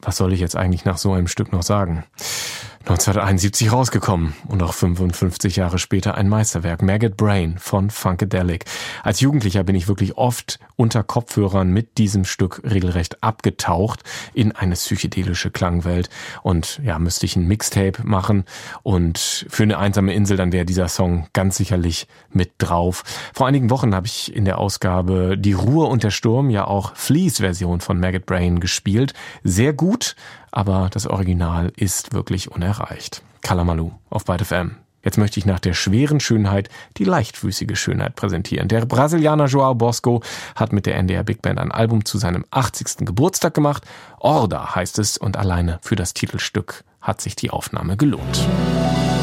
Was soll ich jetzt eigentlich nach so einem Stück noch sagen? 1971 rausgekommen und auch 55 Jahre später ein Meisterwerk, Maggot Brain von Funkadelic. Als Jugendlicher bin ich wirklich oft unter Kopfhörern mit diesem Stück regelrecht abgetaucht in eine psychedelische Klangwelt und ja, müsste ich ein Mixtape machen und für eine einsame Insel, dann wäre dieser Song ganz sicherlich mit drauf. Vor einigen Wochen habe ich in der Ausgabe Die Ruhe und der Sturm ja auch Fleas Version von Maggot Brain gespielt. Sehr gut, aber das Original ist wirklich unerreicht. Kalamalu auf Byte FM. Jetzt möchte ich nach der schweren Schönheit die leichtfüßige Schönheit präsentieren. Der Brasilianer João Bosco hat mit der NDR Big Band ein Album zu seinem 80. Geburtstag gemacht. Orda heißt es und alleine für das Titelstück hat sich die Aufnahme gelohnt.